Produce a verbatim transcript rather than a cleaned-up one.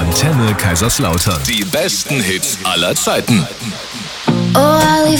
Antenne Kaiserslautern. Die besten Hits aller Zeiten. Oh, I leave